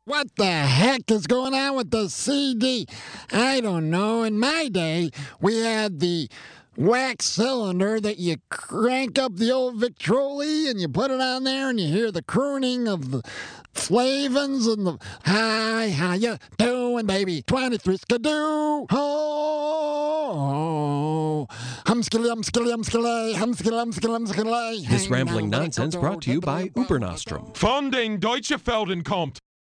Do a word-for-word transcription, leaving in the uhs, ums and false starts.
What the heck is going on with the C D? I don't know. In my day, we had the wax cylinder that you crank up the old Victrola and you put it on there and you hear the crooning of the Flavins and the hi, how you doing, baby? twenty-three skidoo. Oh, hum skilly, hum skilly, hum skilly, hum skilly, hum skilly, hum skilly. This rambling nonsense brought to you by Ubernostrum. Von den Deutsche Felden kommt.